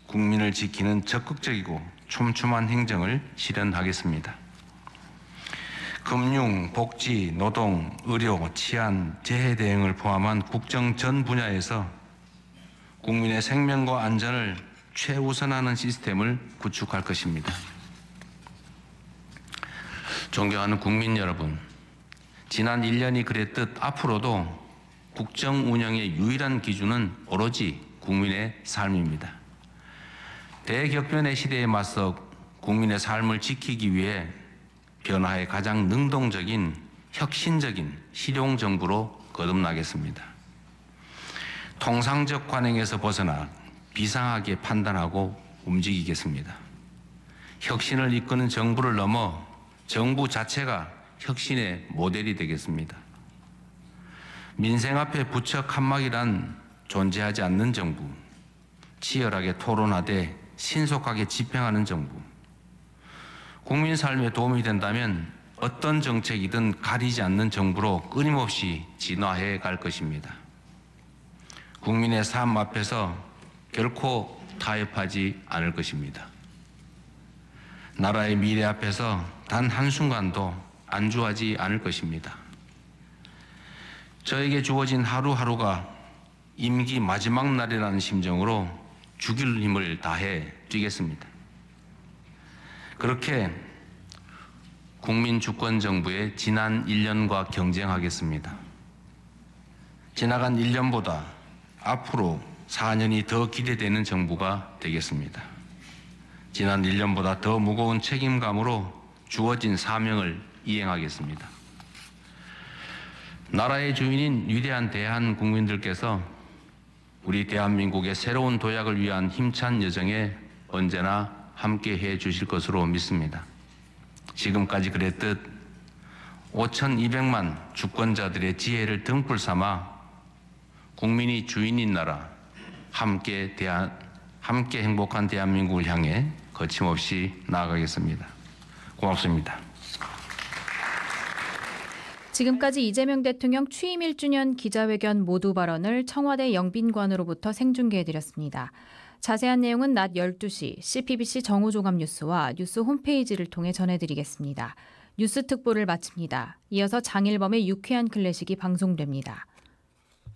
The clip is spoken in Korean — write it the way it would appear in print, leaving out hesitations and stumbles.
국민을 지키는 적극적이고 촘촘한 행정을 실현하겠습니다. 금융, 복지, 노동, 의료, 치안, 재해 대응을 포함한 국정 전 분야에서 국민의 생명과 안전을 최우선하는 시스템을 구축할 것입니다. 존경하는 국민 여러분, 지난 1년이 그랬듯 앞으로도 국정 운영의 유일한 기준은 오로지 국민의 삶입니다. 대격변의 시대에 맞서 국민의 삶을 지키기 위해 변화에 가장 능동적인 혁신적인 실용정부로 거듭나겠습니다. 통상적 관행에서 벗어나 비상하게 판단하고 움직이겠습니다. 혁신을 이끄는 정부를 넘어 정부 자체가 혁신의 모델이 되겠습니다. 민생 앞에 부처 칸막이란 존재하지 않는 정부, 치열하게 토론하되 신속하게 집행하는 정부, 국민 삶에 도움이 된다면 어떤 정책이든 가리지 않는 정부로 끊임없이 진화해 갈 것입니다. 국민의 삶 앞에서 결코 타협하지 않을 것입니다. 나라의 미래 앞에서 단 한순간도 안주하지 않을 것입니다. 저에게 주어진 하루하루가 임기 마지막 날이라는 심정으로 죽일 힘을 다해 뛰겠습니다. 그렇게 국민주권정부의 지난 1년과 경쟁하겠습니다. 지나간 1년보다 앞으로 4년이 더 기대되는 정부가 되겠습니다. 지난 1년보다 더 무거운 책임감으로 주어진 사명을 이행하겠습니다. 나라의 주인인 위대한 대한국민들께서 우리 대한민국의 새로운 도약을 위한 힘찬 여정에 언제나 함께해 주실 것으로 믿습니다. 지금까지 그랬듯 5,200만 주권자들의 지혜를 등불 삼아 국민이 주인인 나라, 함께 행복한 대한민국을 향해 거침없이 나아가겠습니다. 고맙습니다. 지금까지 이재명 대통령 취임 1주년 기자회견 모두 발언을 청와대 영빈관으로부터 생중계해드렸습니다. 자세한 내용은 낮 12시 CPBC 정우종합뉴스와 뉴스 홈페이지를 통해 전해드리겠습니다. 뉴스 특보를 마칩니다. 이어서 장일범의 유쾌한 클래식이 방송됩니다.